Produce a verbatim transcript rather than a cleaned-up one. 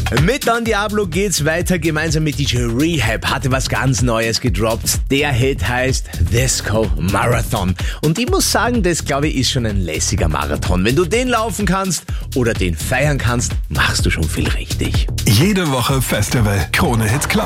Mit Don Diablo geht's weiter, gemeinsam mit D J Rehab hatte was ganz Neues gedroppt. Der Hit heißt Disco Marathon. Und ich muss sagen, das glaube ich ist schon ein lässiger Marathon. Wenn du den laufen kannst oder den feiern kannst, machst du schon viel richtig. Jede Woche Festival Krone Hit Club.